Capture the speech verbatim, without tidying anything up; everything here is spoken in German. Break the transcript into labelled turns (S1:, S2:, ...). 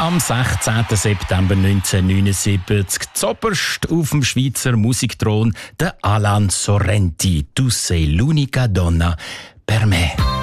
S1: am sechzehnten September neunzehnhundertneunundsiebzig zoberst auf dem Schweizer Musikthron der Alan Sorrenti. «Tu sei l'unica donna per me».